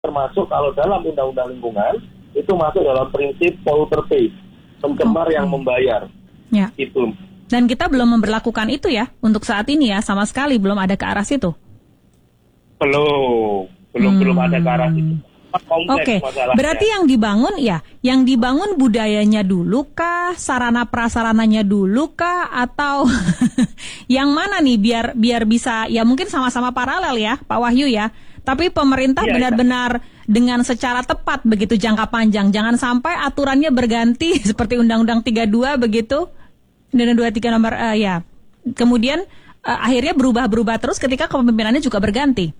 termasuk kalau dalam undang-undang lingkungan itu masuk dalam prinsip polluter pays, pencemar yang membayar. Ya. Itu. Dan kita belum memberlakukan itu ya untuk saat ini ya, sama sekali belum ada ke arah situ. Belum ada ke arah situ. Oke, berarti yang dibangun budayanya dulu kah, sarana prasarananya dulu kah, atau yang mana nih biar bisa ya mungkin sama-sama paralel ya Pak Wahyu ya. Tapi pemerintah benar-benar dengan secara tepat begitu jangka panjang, jangan sampai aturannya berganti seperti Undang-Undang 32 begitu, Undang-Undang 23 nomor kemudian akhirnya berubah-berubah terus ketika kepemimpinannya juga berganti.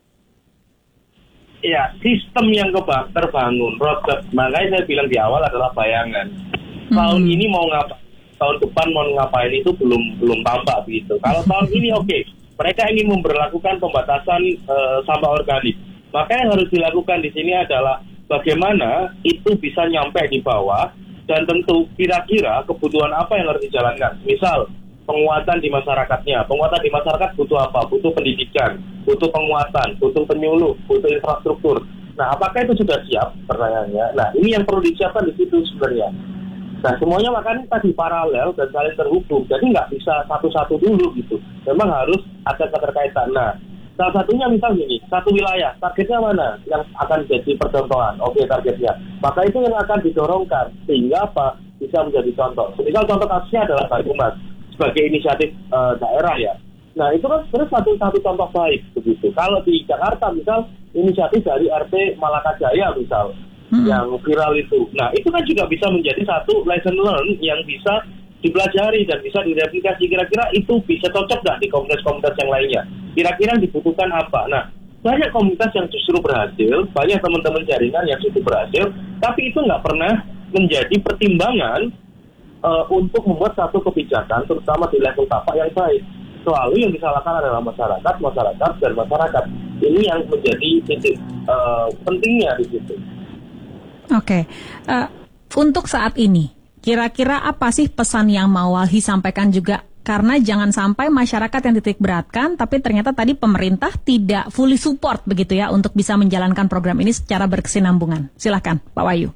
Ya, sistem yang terbangun, roadmap, makanya saya bilang di awal adalah bayangan. Tahun ini mau ngapain, tahun depan mau ngapain itu belum tampak begitu. Kalau tahun ini mereka ingin memberlakukan pembatasan sampah organik. Maka yang harus dilakukan di sini adalah bagaimana itu bisa nyampe di bawah dan tentu kira-kira kebutuhan apa yang harus dijalankan. Misal penguatan di masyarakatnya. Penguatan di masyarakat butuh apa? Butuh pendidikan, butuh penguatan, butuh penyuluh, butuh infrastruktur. Nah, apakah itu sudah siap? Pertanyaannya. Nah, ini yang perlu disiapkan di situ sebenarnya. Nah, semuanya makanya tadi paralel dan saling terhubung. Jadi nggak bisa satu-satu dulu gitu. Memang harus ada keterkaitan. Nah, salah satunya misal gini, satu wilayah, targetnya mana yang akan jadi percontohan? Targetnya. Maka itu yang akan didorongkan sehingga apa? Bisa menjadi contoh. Misal contoh kasusnya adalah Banyumas sebagai inisiatif daerah ya. Nah itu kan sebenarnya satu contoh baik begitu. Kalau di Jakarta misal inisiatif dari RT Malakajaya misal yang viral itu. Nah itu kan juga bisa menjadi satu lesson learn yang bisa dipelajari dan bisa direplikasi. Kira-kira itu bisa cocok nggak di komunitas-komunitas yang lainnya? Kira-kira dibutuhkan apa? Nah banyak komunitas yang justru berhasil, banyak teman-teman jaringan yang justru berhasil, tapi itu nggak pernah menjadi pertimbangan untuk membuat satu kebijakan, terutama di level tapak yang baik. Selalu yang disalahkan adalah masyarakat dan masyarakat. Ini yang menjadi titik pentingnya di situ. Oke. Untuk saat ini, kira-kira apa sih pesan yang mau Walhi sampaikan juga? Karena jangan sampai masyarakat yang titik beratkan, tapi ternyata tadi pemerintah tidak fully support begitu ya untuk bisa menjalankan program ini secara berkesinambungan. Silakan, Pak Wahyu.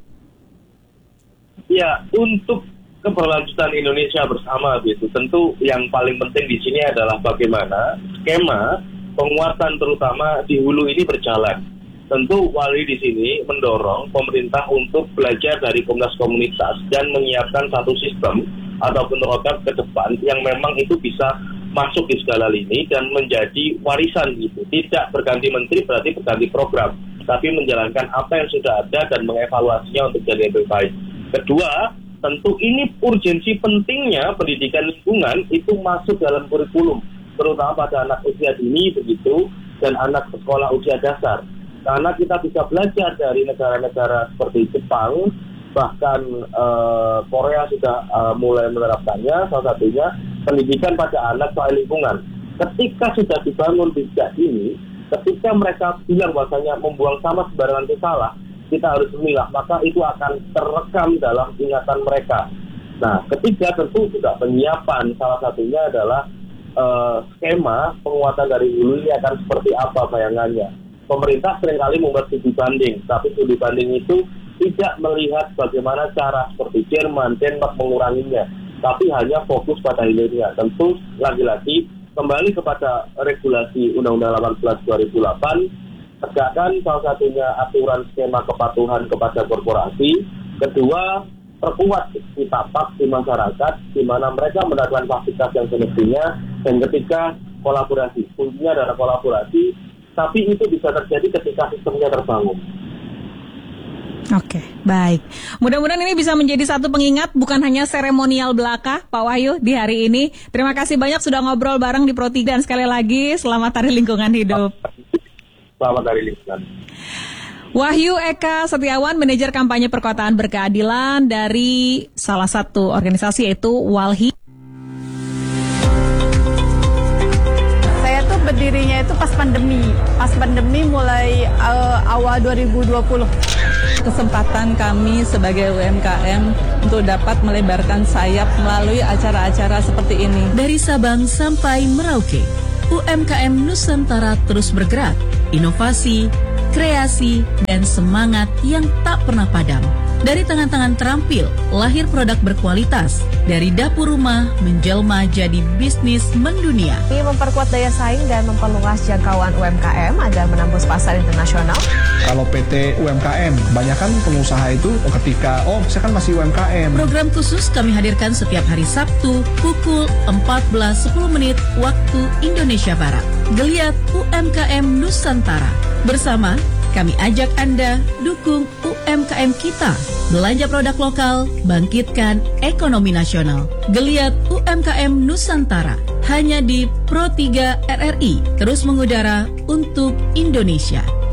Ya, untuk keberlanjutan Indonesia bersama gitu. Tentu yang paling penting di sini adalah bagaimana skema penguatan terutama di hulu ini berjalan. Tentu Wali di sini mendorong pemerintah untuk belajar dari komunitas-komunitas dan menyiapkan satu sistem ataupun roadmap ke depan yang memang itu bisa masuk di segala lini dan menjadi warisan gitu. Tidak berganti menteri berarti berganti program, tapi menjalankan apa yang sudah ada dan mengevaluasinya untuk jadi lebih baik. Kedua, tentu ini urgensi pentingnya pendidikan lingkungan itu masuk dalam kurikulum, terutama pada anak usia dini begitu dan anak sekolah usia dasar. Karena kita bisa belajar dari negara-negara seperti Jepang, bahkan Korea sudah mulai menerapkannya. Salah satunya pendidikan pada anak soal lingkungan. Ketika sudah dibangun sejak dini, ketika mereka bilang bahwasanya membuang sampah sembarangan itu salah, kita harus memilah, maka itu akan terekam dalam ingatan mereka. Nah, ketiga tentu juga penyiapan, salah satunya adalah skema penguatan dari hulu ini akan seperti apa bayangannya. Pemerintah seringkali membuat studi banding, tapi studi banding itu tidak melihat bagaimana cara seperti Jerman, Denmark menguranginya, tapi hanya fokus pada hilirnya. Tentu lagi-lagi kembali kepada regulasi Undang-Undang 18 2008, tegakkan salah satunya aturan skema kepatuhan kepada korporasi. Kedua, perkuat di tapak di masyarakat di mana mereka mendapatkan fasilitas yang semestinya. Dan ketiga, kolaborasi. Kuncinya adalah kolaborasi, tapi itu bisa terjadi ketika sistemnya terbangun. Oke, baik. Mudah-mudahan ini bisa menjadi satu pengingat, bukan hanya seremonial belaka, Pak Wahyu, di hari ini. Terima kasih banyak sudah ngobrol bareng di Pro3, dan sekali lagi, selamat Hari Lingkungan Hidup. Selamat Hari Lingkungan. Wahyu Eka Setiawan, manajer kampanye perkotaan berkeadilan dari salah satu organisasi yaitu Walhi. Saya tuh berdirinya itu pas pandemi mulai awal 2020. Kesempatan kami sebagai UMKM untuk dapat melebarkan sayap melalui acara-acara seperti ini. Dari Sabang sampai Merauke, UMKM Nusantara terus bergerak, inovasi, kreasi, dan semangat yang tak pernah padam. Dari tangan-tangan terampil, lahir produk berkualitas. Dari dapur rumah, menjelma jadi bisnis mendunia. Ini memperkuat daya saing dan memperluas jangkauan UMKM agar menembus pasar internasional. Kalau PT UMKM, banyak kan pengusaha itu ketika, saya kan masih UMKM. Program khusus kami hadirkan setiap hari Sabtu pukul 14.10 waktu Indonesia Barat. Geliat UMKM Nusantara. Bersama, kami ajak Anda dukung UMKM kita. Belanja produk lokal, bangkitkan ekonomi nasional. Geliat UMKM Nusantara. Hanya di Pro 3 RRI. Terus mengudara untuk Indonesia.